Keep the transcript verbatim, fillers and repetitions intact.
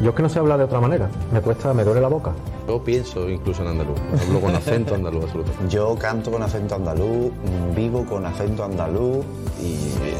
Yo es que no sé hablar de otra manera, me cuesta, me duele la boca. Yo pienso incluso en andaluz, hablo con acento andaluz absoluto. Yo canto con acento andaluz, vivo con acento andaluz y